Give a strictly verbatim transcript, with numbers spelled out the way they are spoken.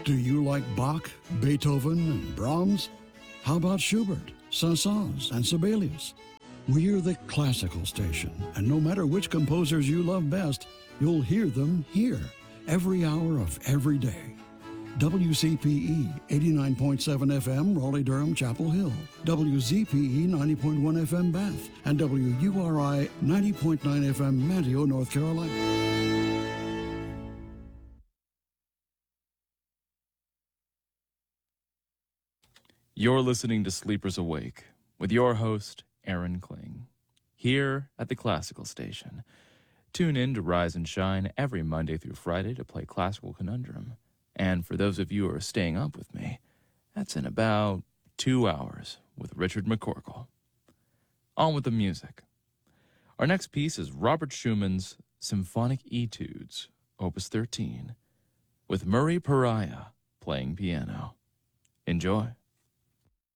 Do you like Bach, Beethoven, and Brahms? How about Schubert, Saint-Saëns, and Sibelius? We're the classical station, and no matter which composers you love best, you'll hear them here, every hour of every day. W C P E eighty-nine point seven F M, Raleigh-Durham, Chapel Hill. W Z P E ninety point one F M, Bath. And W U R I ninety point nine F M, Manteo, North Carolina. You're listening to Sleepers Awake with your host, Aaron Kling, here at the Classical Station. Tune in to Rise and Shine every Monday through Friday to play Classical Conundrum. And for those of you who are staying up with me, that's in about two hours with Richard McCorkle. On with the music. Our next piece is Robert Schumann's Symphonic Etudes, Opus thirteen, with Murray Pariah playing piano. Enjoy.